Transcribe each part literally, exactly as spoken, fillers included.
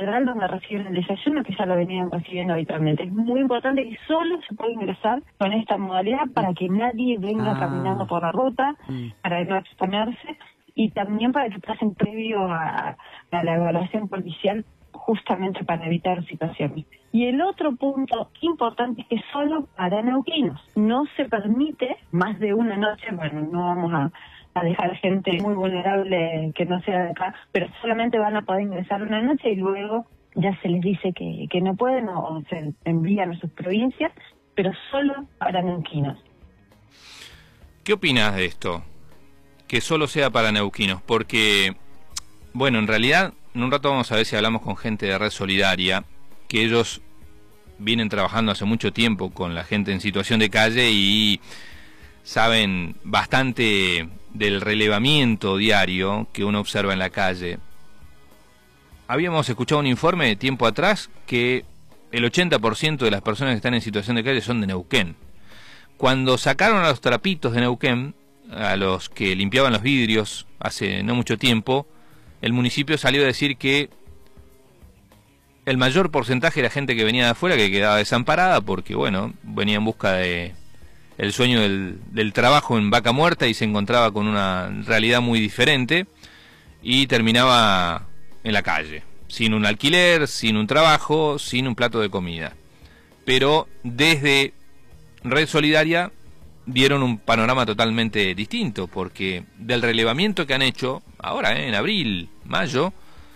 catedral donde reciben el desayuno, que ya lo venían recibiendo habitualmente. Es muy importante que solo se puede ingresar con esta modalidad para que nadie venga ah. caminando por la ruta, mm. para no exponerse, y también para que pasen previo a, a la evaluación policial, justamente para evitar situaciones. Y el otro punto importante es que solo para neuquinos. No se permite más de una noche, bueno, no vamos a, a dejar gente muy vulnerable que no sea de acá, pero solamente van a poder ingresar una noche y luego ya se les dice que, que no pueden o se envían a sus provincias, pero solo para neuquinos. ¿Qué opinas de esto? Que solo sea para neuquinos, porque, bueno, en realidad, en un rato vamos a ver si hablamos con gente de Red Solidaria, que ellos vienen trabajando hace mucho tiempo con la gente en situación de calle y saben bastante del relevamiento diario que uno observa en la calle. Habíamos escuchado un informe de tiempo atrás que el ochenta por ciento de las personas que están en situación de calle son de Neuquén. Cuando sacaron a los trapitos de Neuquén, a los que limpiaban los vidrios hace no mucho tiempo, el municipio salió a decir que el mayor porcentaje era gente que venía de afuera, que quedaba desamparada porque, bueno, venía en busca de el sueño del, del trabajo en Vaca Muerta y se encontraba con una realidad muy diferente y terminaba en la calle, sin un alquiler, sin un trabajo, sin un plato de comida. Pero desde Red Solidaria dieron un panorama totalmente distinto, porque del relevamiento que han hecho ahora, eh, en abril, mayo,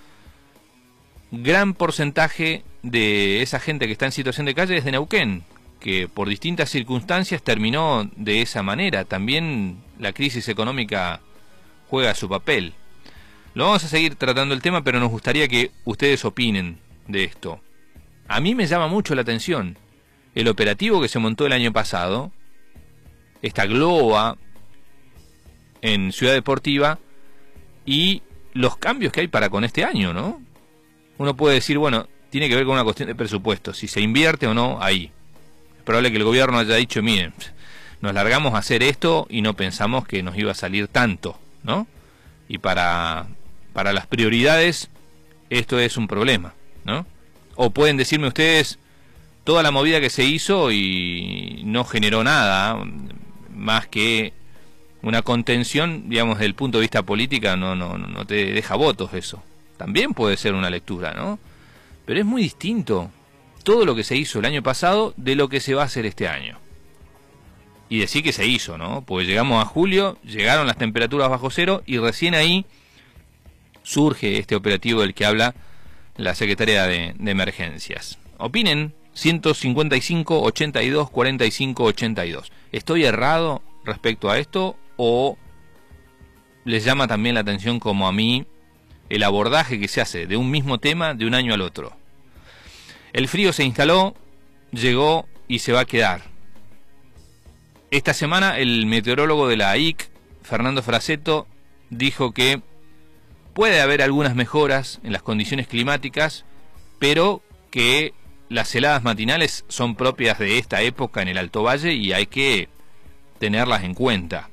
gran porcentaje de esa gente que está en situación de calle es de Neuquén, que por distintas circunstancias terminó de esa manera. También la crisis económica juega su papel. Lo vamos a seguir tratando el tema, pero nos gustaría que ustedes opinen de esto. A mí me llama mucho la atención el operativo que se montó el año pasado, esta globa en Ciudad Deportiva, y los cambios que hay para con este año, ¿no? Uno puede decir, bueno, tiene que ver con una cuestión de presupuesto, si se invierte o no ahí. Es probable que el gobierno haya dicho, miren, nos largamos a hacer esto y no pensamos que nos iba a salir tanto, ¿no? Y para, para las prioridades esto es un problema, ¿no? O pueden decirme ustedes toda la movida que se hizo y no generó nada más que una contención, digamos, desde el punto de vista política, no, no, no te deja votos eso. También puede ser una lectura, ¿no? Pero es muy distinto todo lo que se hizo el año pasado de lo que se va a hacer este año. Y decir que se hizo, ¿no? Porque llegamos a julio, llegaron las temperaturas bajo cero y recién ahí surge este operativo del que habla la secretaria de, de Emergencias. Opinen, ciento cincuenta y cinco, ochenta y dos, cuarenta y cinco, ochenta y dos. ¿Estoy errado respecto a esto o les llama también la atención, como a mí, el abordaje que se hace de un mismo tema de un año al otro? El frío se instaló, llegó y se va a quedar. Esta semana el meteorólogo de la A I C, Fernando Fraseto, dijo que puede haber algunas mejoras en las condiciones climáticas, pero que las heladas matinales son propias de esta época en el Alto Valle y hay que tenerlas en cuenta.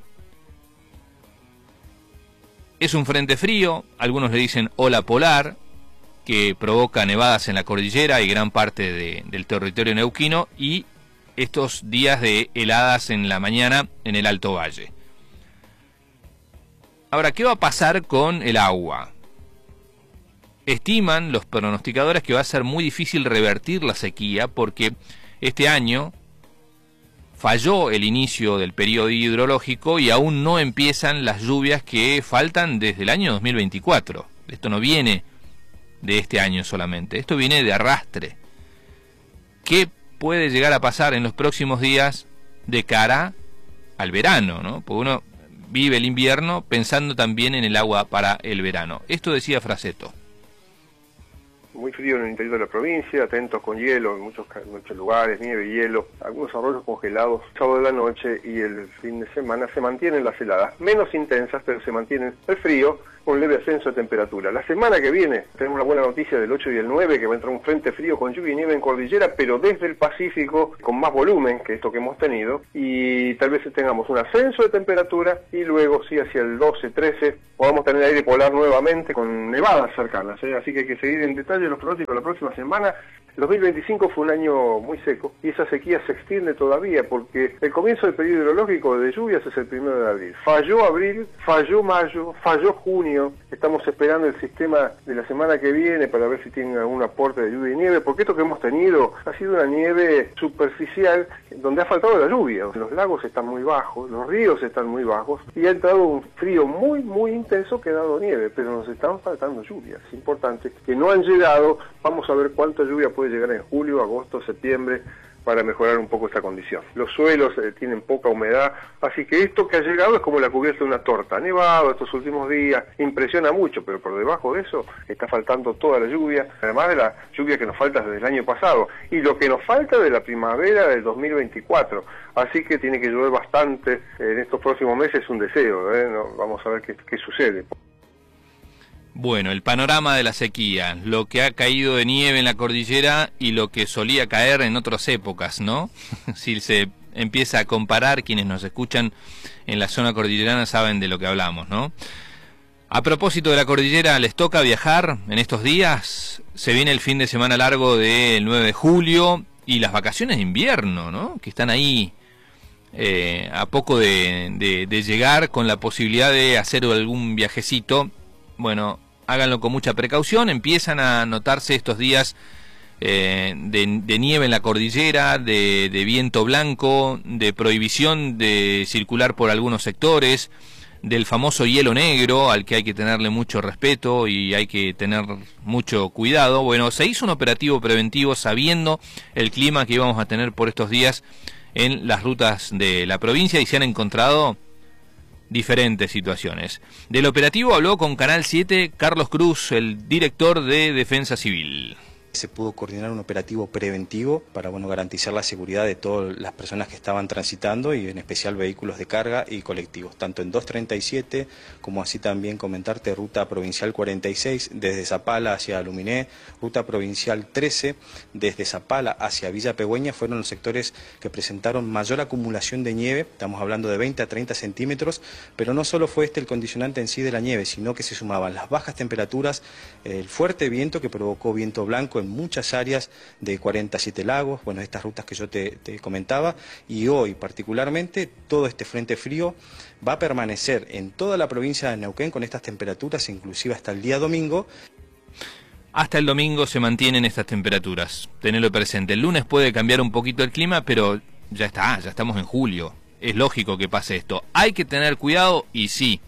Es un frente frío, algunos le dicen ola polar, que provoca nevadas en la cordillera y gran parte de, del territorio neuquino, y estos días de heladas en la mañana en el Alto Valle. Ahora, ¿qué va a pasar con el agua? Estiman los pronosticadores que va a ser muy difícil revertir la sequía porque este año falló el inicio del periodo hidrológico y aún no empiezan las lluvias que faltan desde el año dos mil veinticuatro. Esto no viene de este año solamente, esto viene de arrastre. ¿Qué puede llegar a pasar en los próximos días de cara al verano, ¿no? Porque uno vive el invierno pensando también en el agua para el verano. Esto decía Fraseto. Muy frío en el interior de la provincia, atentos con hielo en muchos, muchos lugares, nieve y hielo, algunos arroyos congelados, sábado de la noche y el fin de semana se mantienen las heladas, menos intensas, pero se mantienen el frío con leve ascenso de temperatura. La semana que viene tenemos la buena noticia del ocho y el nueve, que va a entrar un frente frío con lluvia y nieve en cordillera, pero desde el Pacífico, con más volumen que esto que hemos tenido, y tal vez tengamos un ascenso de temperatura, y luego sí hacia el doce, trece, podamos tener aire polar nuevamente con nevadas cercanas, ¿eh? Así que hay que seguir en detalle los pronósticos la próxima semana. El dos mil veinticinco fue un año muy seco, y esa sequía se extiende todavía, porque el comienzo del periodo hidrológico de lluvias es el primero de abril. Falló abril, falló mayo, falló junio. Estamos esperando el sistema de la semana que viene para ver si tiene algún aporte de lluvia y nieve, porque esto que hemos tenido ha sido una nieve superficial donde ha faltado la lluvia. Los lagos están muy bajos, los ríos están muy bajos, y ha entrado un frío muy, muy intenso que ha dado nieve, pero nos están faltando lluvias. Es importante que no han llegado. Vamos a ver cuánta lluvia puede llegar en julio, agosto, septiembre, para mejorar un poco esta condición. Los suelos eh, tienen poca humedad, así que esto que ha llegado es como la cubierta de una torta. Ha nevado estos últimos días, impresiona mucho, pero por debajo de eso está faltando toda la lluvia, además de la lluvia que nos falta desde el año pasado, y lo que nos falta de la primavera del dos mil veinticuatro. Así que tiene que llover bastante en estos próximos meses, es un deseo, ¿eh? No, vamos a ver qué, qué sucede. Bueno, el panorama de la sequía, lo que ha caído de nieve en la cordillera y lo que solía caer en otras épocas, ¿no? Si se empieza a comparar, quienes nos escuchan en la zona cordillerana saben de lo que hablamos, ¿no? A propósito de la cordillera, ¿les toca viajar en estos días? Se viene el fin de semana largo del nueve de julio y las vacaciones de invierno, ¿no? Que están ahí eh, a poco de, de, de llegar, con la posibilidad de hacer algún viajecito. Bueno, háganlo con mucha precaución. Empiezan a notarse estos días eh, de, de nieve en la cordillera, de, de viento blanco, de prohibición de circular por algunos sectores, del famoso hielo negro al que hay que tenerle mucho respeto y hay que tener mucho cuidado. Bueno, se hizo un operativo preventivo sabiendo el clima que íbamos a tener por estos días en las rutas de la provincia, y se han encontrado diferentes situaciones. Del operativo habló con Canal siete Carlos Cruz, el director de Defensa Civil. Se pudo coordinar un operativo preventivo para bueno, garantizar la seguridad de todas las personas que estaban transitando, y en especial vehículos de carga y colectivos, tanto en doscientos treinta y siete como así también comentarte ruta provincial cuarenta y seis desde Zapala hacia Luminé, ruta provincial trece desde Zapala hacia Villa Pegüeña. Fueron los sectores que presentaron mayor acumulación de nieve, estamos hablando de veinte a treinta centímetros, pero no solo fue este el condicionante en sí de la nieve, sino que se sumaban las bajas temperaturas, el fuerte viento que provocó viento blanco en muchas áreas de cuarenta y siete lagos, bueno, estas rutas que yo te, te comentaba, y hoy particularmente todo este frente frío va a permanecer en toda la provincia de Neuquén con estas temperaturas, inclusive hasta el día domingo. Hasta el domingo se mantienen estas temperaturas, tenedlo presente. El lunes puede cambiar un poquito el clima, pero ya está, ya estamos en julio, es lógico que pase esto. Hay que tener cuidado, y sí,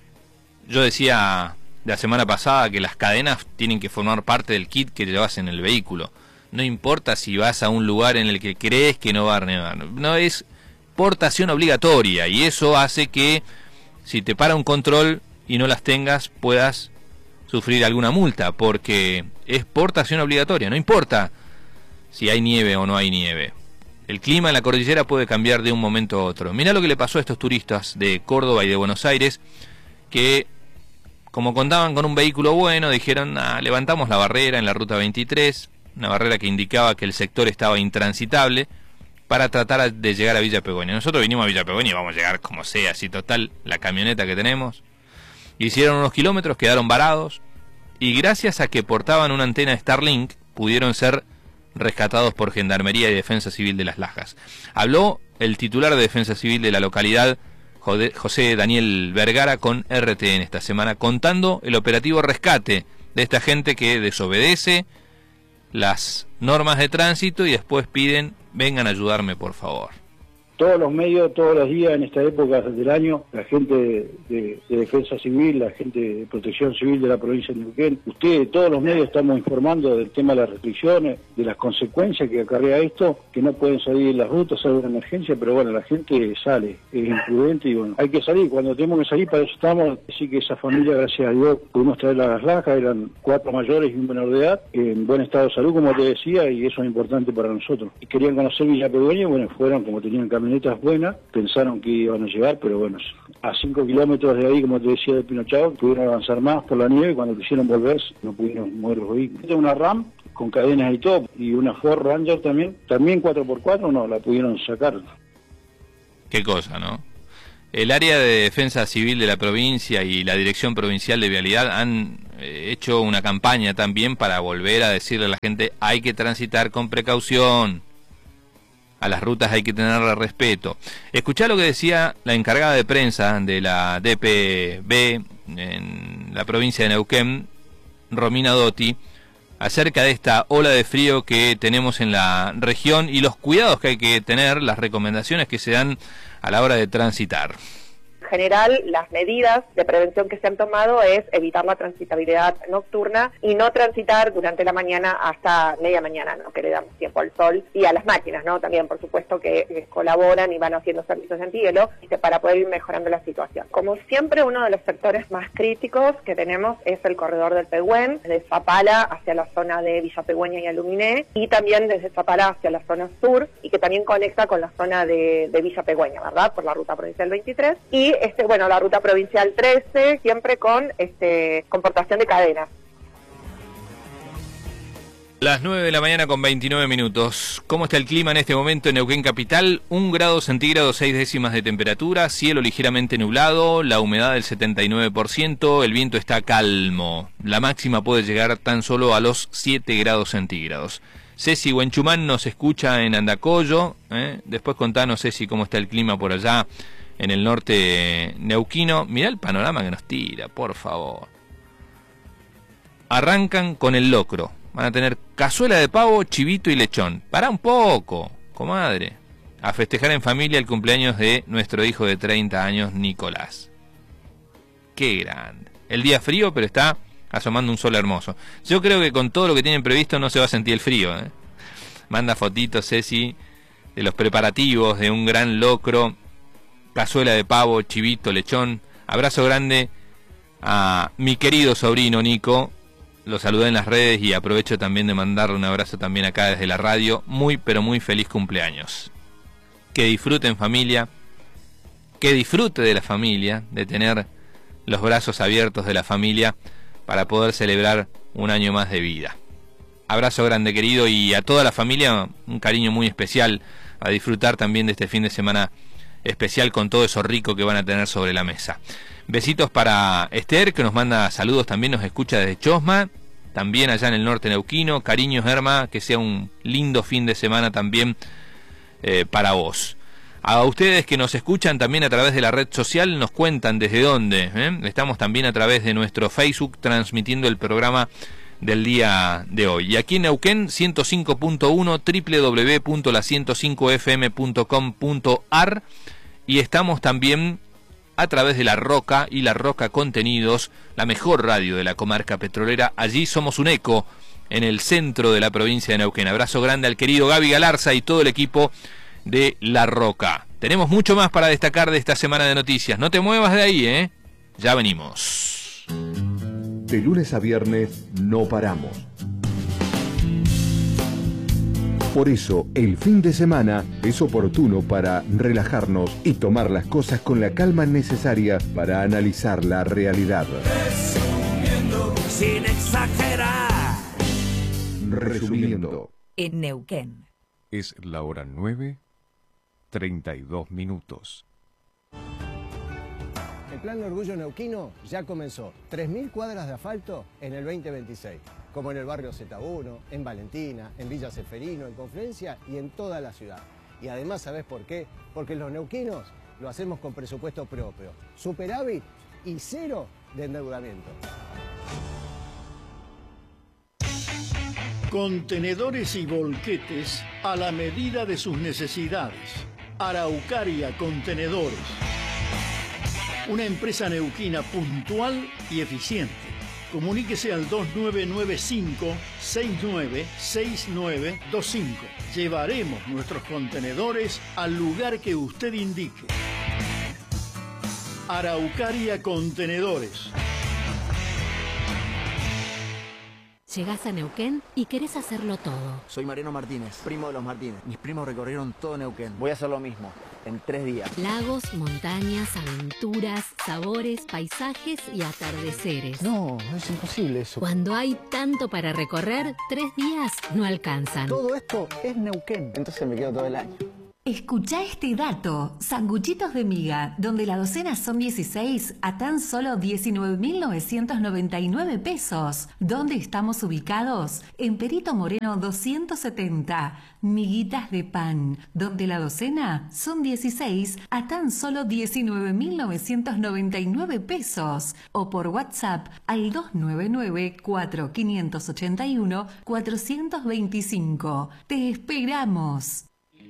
yo decía la semana pasada que las cadenas tienen que formar parte del kit que llevas en el vehículo. No importa si vas a un lugar en el que crees que no va a nevar, no, es portación obligatoria, y eso hace que si te para un control y no las tengas puedas sufrir alguna multa, porque es portación obligatoria, no importa si hay nieve o no hay nieve. El clima en la cordillera puede cambiar de un momento a otro. Mirá lo que le pasó a estos turistas de Córdoba y de Buenos Aires, que como contaban con un vehículo bueno, dijeron, ah, levantamos la barrera en la ruta veintitrés, una barrera que indicaba que el sector estaba intransitable, para tratar de llegar a Villa Pegüeña. Nosotros vinimos a Villa Pegüeña y vamos a llegar como sea, así total, la camioneta que tenemos. Hicieron unos kilómetros, quedaron varados, y gracias a que portaban una antena Starlink, pudieron ser rescatados por Gendarmería y Defensa Civil de Las Lajas. Habló el titular de Defensa Civil de la localidad, José Daniel Vergara, con R T N esta semana, contando el operativo rescate de esta gente que desobedece las normas de tránsito y después piden, vengan a ayudarme por favor. Todos los medios, todos los días en esta época del año, la gente de, de, de Defensa Civil, la gente de Protección Civil de la provincia de Neuquén, ustedes, todos los medios estamos informando del tema de las restricciones, de las consecuencias que acarrea esto, que no pueden salir en las rutas, hay una emergencia, pero bueno, la gente sale, es imprudente y bueno, hay que salir, cuando tenemos que salir para eso estamos. Así que esa familia, gracias a Dios, pudimos traer a Las Lajas, eran cuatro mayores y un menor de edad, en buen estado de salud, como te decía, y eso es importante para nosotros. Y querían conocer Villa Pegüeña, bueno, fueron como tenían camionetas buenas, pensaron que iban a llegar, pero bueno, a cinco kilómetros de ahí, como te decía, de Pinochao, pudieron avanzar más por la nieve, y cuando quisieron volver no pudieron mover los vehículos. Una RAM con cadenas y todo, y una Ford Ranger también, también cuatro por cuatro, no, la pudieron sacar. Qué cosa, ¿no? El área de defensa civil de la provincia y la Dirección Provincial de Vialidad han eh, hecho una campaña también para volver a decirle a la gente hay que transitar con precaución, a las rutas hay que tenerle respeto. Escuchá lo que decía la encargada de prensa de la D P B en la provincia de Neuquén, Romina Dotti, acerca de esta ola de frío que tenemos en la región y los cuidados que hay que tener, las recomendaciones que se dan a la hora de transitar. En general, las medidas de prevención que se han tomado es evitar la transitabilidad nocturna y no transitar durante la mañana hasta media mañana, ¿no? Que le damos tiempo al sol y a las máquinas, ¿no? También, por supuesto, que, que colaboran y van haciendo servicios antihielo para poder ir mejorando la situación. Como siempre, uno de los sectores más críticos que tenemos es el corredor del Pehuen, desde Zapala hacia la zona de Villa Pehuen y Aluminé, y también desde Zapala hacia la zona sur, y que también conecta con la zona de, de Villa Pehuen, ¿verdad? Por la ruta provincial veintitrés. Y Este, bueno, la ruta provincial trece, siempre con este comportación de cadenas. Las nueve de la mañana con veintinueve minutos. ¿Cómo está el clima en este momento en Neuquén Capital? Un grado centígrado, seis décimas de temperatura, cielo ligeramente nublado, la humedad del setenta y nueve por ciento, el viento está calmo. La máxima puede llegar tan solo a los siete grados centígrados. Ceci Huenchumán nos escucha en Andacollo, ¿eh? Después contanos, Ceci, cómo está el clima por allá en el norte neuquino. Mirá el panorama que nos tira, por favor. Arrancan con el locro. Van a tener cazuela de pavo, chivito y lechón. Pará un poco, comadre. A festejar en familia el cumpleaños de nuestro hijo de treinta años, Nicolás. Qué grande. El día frío, pero está asomando un sol hermoso. Yo creo que con todo lo que tienen previsto no se va a sentir el frío, ¿eh? Manda fotitos, Ceci, de los preparativos de un gran locro. Cazuela de pavo, chivito, lechón. Abrazo grande a mi querido sobrino Nico. Lo saludé en las redes y aprovecho también de mandarle un abrazo también acá desde la radio. Muy, pero muy feliz cumpleaños. Que disfruten, familia. Que disfrute de la familia, de tener los brazos abiertos de la familia para poder celebrar un año más de vida. Abrazo grande, querido, y a toda la familia un cariño muy especial, a disfrutar también de este fin de semana especial con todo eso rico que van a tener sobre la mesa. Besitos para Esther, que nos manda saludos, también nos escucha desde Chosma, también allá en el norte neuquino. Cariños, Herma, que sea un lindo fin de semana también eh, para vos. A ustedes que nos escuchan también a través de la red social, nos cuentan desde dónde, ¿eh? Estamos también a través de nuestro Facebook transmitiendo el programa del día de hoy. Y aquí en Neuquén, ciento cinco punto uno, doble u doble u doble u punto la ciento cinco f m punto com punto a r, y estamos también a través de La Roca y La Roca Contenidos, la mejor radio de la comarca petrolera. Allí somos un eco en el centro de la provincia de Neuquén. Abrazo grande al querido Gaby Galarza y todo el equipo de La Roca. Tenemos mucho más para destacar de esta semana de noticias. No te muevas de ahí, ¿eh? Ya venimos. De lunes a viernes no paramos. Por eso, el fin de semana es oportuno para relajarnos y tomar las cosas con la calma necesaria para analizar la realidad. Resumiendo, sin exagerar. Resumiendo. En Neuquén. Es la hora nueve, treinta y dos minutos. El Plan de Orgullo Neuquino ya comenzó. tres mil cuadras de asfalto en el veinte veintiséis, como en el barrio Z uno, en Valentina, en Villa Ceferino, en Confluencia y en toda la ciudad. Y además, ¿sabés por qué? Porque los neuquinos lo hacemos con presupuesto propio, superávit y cero de endeudamiento. Contenedores y volquetes a la medida de sus necesidades. Araucaria Contenedores. Una empresa neuquina puntual y eficiente. Comuníquese al dos nueve nueve cinco, seis nueve seis nueve dos cinco. Llevaremos nuestros contenedores al lugar que usted indique. Araucaria Contenedores. Llegás a Neuquén y querés hacerlo todo. Soy Mariano Martínez, primo de los Martínez. Mis primos recorrieron todo Neuquén. Voy a hacer lo mismo, en tres días. Lagos, montañas, aventuras, sabores, paisajes y atardeceres. No, es imposible eso. Cuando hay tanto para recorrer, tres días no alcanzan. Todo esto es Neuquén. Entonces me quedo todo el año. Escucha este dato. Sanguchitos de miga, donde la docena son dieciséis a tan solo diecinueve mil novecientos noventa y nueve pesos. ¿Dónde estamos ubicados? En Perito Moreno doscientos setenta. Miguitas de pan, donde la docena son dieciséis a tan solo diecinueve mil novecientos noventa y nueve pesos. O por WhatsApp al dos nueve nueve, cuatro cinco ocho uno, cuatro dos cinco. ¡Te esperamos!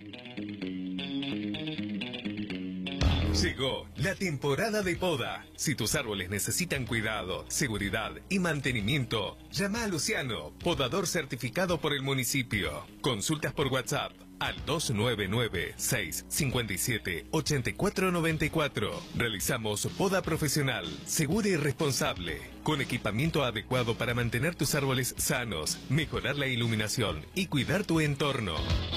Llegó la temporada de poda. Si tus árboles necesitan cuidado, seguridad y mantenimiento, llama a Luciano, podador certificado por el municipio. Consultas por WhatsApp al dos nueve nueve, seis cinco siete, ocho cuatro nueve cuatro. Realizamos poda profesional, segura y responsable, con equipamiento adecuado para mantener tus árboles sanos, mejorar la iluminación y cuidar tu entorno.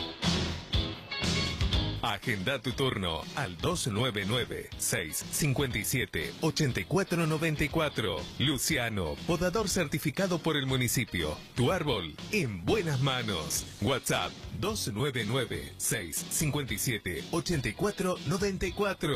Agenda tu turno al dos nueve nueve, seis cinco siete, ocho cuatro nueve cuatro. Luciano, podador certificado por el municipio. Tu árbol en buenas manos. WhatsApp dos nueve nueve, seis cinco siete, ocho cuatro nueve cuatro.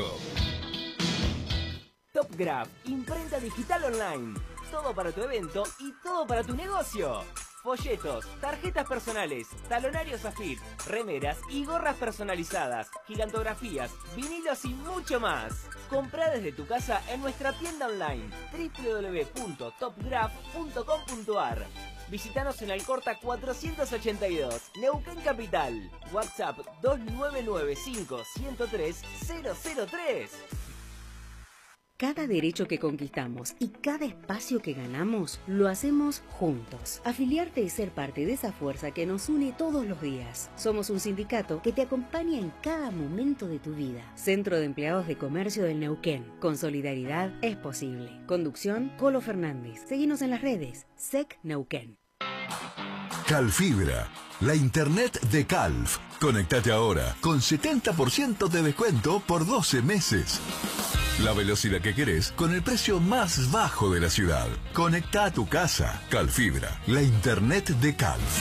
TopGraph, imprenta digital online. Todo para tu evento y todo para tu negocio. Folletos, tarjetas personales, talonarios Zafir, remeras y gorras personalizadas, gigantografías, vinilos y mucho más. Comprá desde tu casa en nuestra tienda online doble u doble u doble u punto topgraph punto com punto a r. Visítanos en Alcorta cuatrocientos ochenta y dos, Neuquén Capital. WhatsApp dos nueve nueve cinco, uno cero tres, cero cero tres. Cada derecho que conquistamos y cada espacio que ganamos, lo hacemos juntos. Afiliarte y ser parte de esa fuerza que nos une todos los días. Somos un sindicato que te acompaña en cada momento de tu vida. Centro de Empleados de Comercio del Neuquén. Con solidaridad es posible. Conducción, Colo Fernández. Seguinos en las redes. S E C Neuquén. Calfibra, la internet de Calf. Conectate ahora con setenta por ciento de descuento por doce meses. La velocidad que querés con el precio más bajo de la ciudad. Conecta a tu casa. Calfibra, la internet de Calf.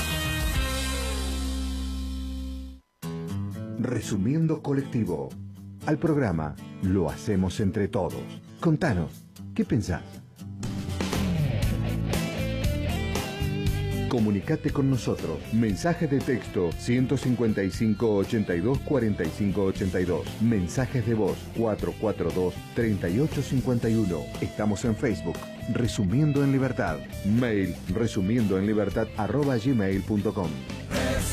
Resumiendo colectivo. Al programa lo hacemos entre todos. Contanos, ¿qué pensás? Comunicate con nosotros. Mensaje de texto ciento cincuenta y cinco, ochenta y dos, cuarenta y cinco, ochenta y dos. Mensajes de voz cuatro cuatro dos, treinta y ocho cincuenta y uno. Estamos en Facebook. Resumiendo en Libertad. Mail resumiendo en libertad arroba gmail punto com.